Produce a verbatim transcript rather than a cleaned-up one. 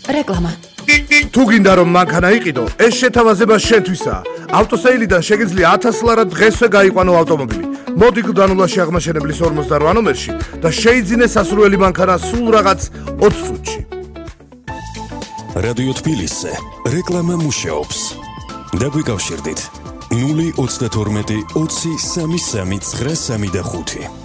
რეკლამა. თუ გინდა რომ მანქანა იყიდო, ეს შეთავაზება შენთვისაა. ავტოსეილიდან შეგიძლია ათას ლარად დღესვე გაიყვანო ავტომობილი. მოდი გუდანულაში აღმაშენებლის ორმოცდარვა ნომერში და შეიძინე სასურველი მანქანა სულ რაღაც ოცი წუთში. რადიო თბილისზე რეკლამა მუშაობს. დაგვიკავშირდით ნული ოცდათორმეტი ოცი სამი სამი ცხრა სამი და ხუთი.